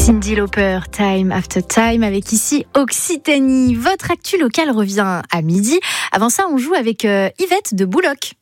Cyndi Lauper, Time After Time, avec ici Occitanie. Votre actu locale revient à midi. Avant ça, on joue avec Yvette de Bouloc.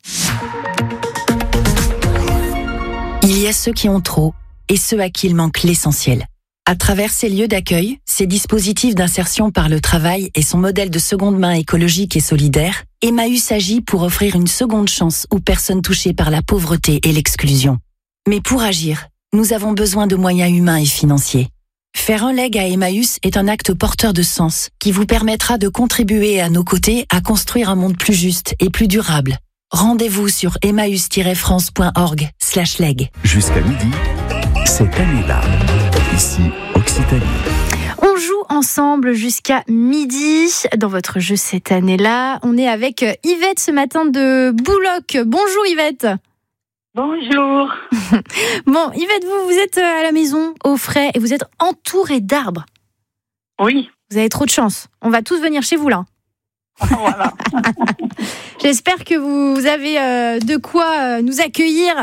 Il y a ceux qui ont trop et ceux à qui il manque l'essentiel. À travers ces lieux d'accueil, ces dispositifs d'insertion par le travail et son modèle de seconde main écologique et solidaire, Emmaüs agit pour offrir une seconde chance aux personnes touchées par la pauvreté et l'exclusion. Mais pour agir, nous avons besoin de moyens humains et financiers. Faire un leg à Emmaüs est un acte porteur de sens qui vous permettra de contribuer à nos côtés à construire un monde plus juste et plus durable. Rendez-vous sur emmaüs-france.org/leg. Jusqu'à midi, cette année-là, ici Occitanie. On joue ensemble jusqu'à midi dans votre jeu cette année-là. On est avec Yvette ce matin de Bouloc. Bonjour Yvette. Bonjour. Bon, Yvette, vous êtes à la maison, au frais, et vous êtes entourée d'arbres. Oui. Vous avez trop de chance. On va tous venir chez vous, là. Voilà. J'espère que vous avez de quoi nous accueillir.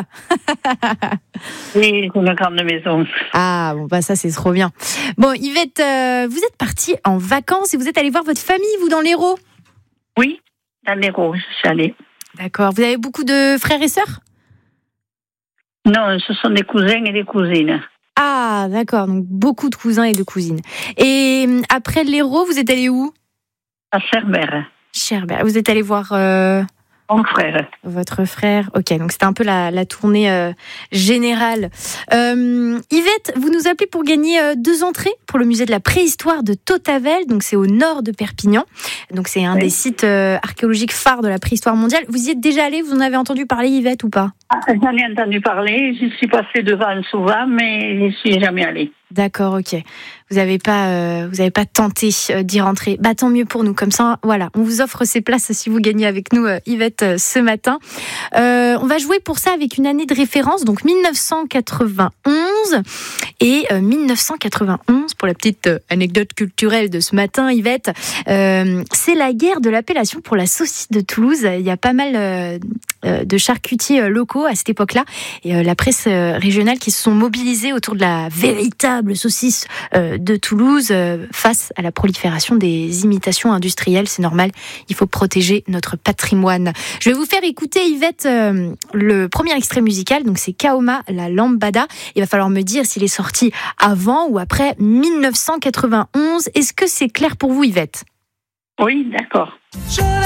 Oui, c'est une grande maison. Ah, bon, bah ça, c'est trop bien. Bon, Yvette, vous êtes partie en vacances et vous êtes allée voir votre famille, vous, dans l'Hérault. Oui, dans l'Hérault, je suis allée. D'accord. Vous avez beaucoup de frères et sœurs ? Non, ce sont des cousins et des cousines. Ah, d'accord. Donc, beaucoup de cousins et de cousines. Et après l'Hérault, vous êtes allé où ? À Cerbère. Cerbère. Vous êtes allé voir Mon frère. votre frère. Ok, donc c'était un peu la tournée générale. Yvette, vous nous appelez pour gagner 2 entrées pour le musée de la préhistoire de Tautavel. Donc c'est au nord de Perpignan. Donc c'est un des sites archéologiques phares de la préhistoire mondiale. Vous y êtes déjà allé ? Vous en avez entendu parler, Yvette, ou pas ? J'en ai entendu parler, je suis passée devant souvent, mais je ne suis jamais allée. D'accord, ok. Vous n'avez pas tenté d'y rentrer. Bah tant mieux pour nous. Comme ça, voilà, on vous offre ces places si vous gagnez avec nous, Yvette, ce matin. On va jouer pour ça avec une année de référence, donc 1991 et 1991 pour la petite anecdote culturelle de ce matin, Yvette. C'est la guerre de l'appellation pour la saucisse de Toulouse. Il y a pas mal de charcutiers locaux à cette époque-là et la presse régionale qui se sont mobilisés autour de la véritable saucisse de Toulouse face à la prolifération des imitations industrielles. C'est normal, il faut protéger notre patrimoine. Je vais vous faire écouter, Yvette, le premier extrait musical, donc c'est Kaoma, la lambada. Il va falloir me dire s'il est sorti avant ou après 1991. Est-ce que c'est clair pour vous, Yvette ? Oui, d'accord.